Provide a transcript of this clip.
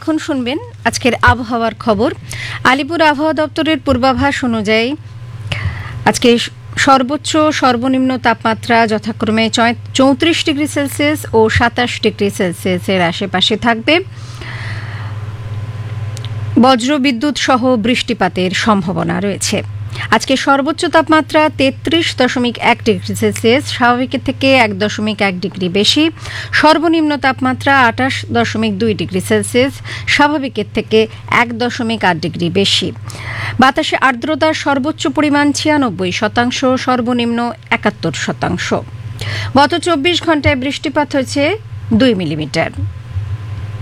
এখন শুনবেন আজকের আবহাওয়ার খবর। আলিপুর আবহাওয়া দপ্তরের পূর্বাভাস অনুযায়ী আজকে সর্বোচ্চ সর্বনিম্ন তাপমাত্রা যথাক্রমে 34 ডিগ্রি সেলসিয়াস ও 27 ডিগ্রি সেলসিয়াসের আশেপাশে থাকবে। বজ্রবিদ্যুৎ সহ বৃষ্টিপাতের সম্ভাবনা রয়েছে। আজকে সর্বোচ্চ তাপমাত্রা 33.1 ডিগ্রি সেলসিয়াস, স্বাভাবিকের থেকে 1.1 ডিগ্রি বেশি। সর্বনিম্ন তাপমাত্রা 28.2 ডিগ্রি সেলসিয়াস, স্বাভাবিকের থেকে 1.8 ডিগ্রি বেশি। বাতাসে আর্দ্রতার সর্বোচ্চ পরিমাণ 96%, সর্বনিম্ন 71%। গত 24 ঘন্টায় বৃষ্টিপাত হয়েছে 2 মিলিমিটার।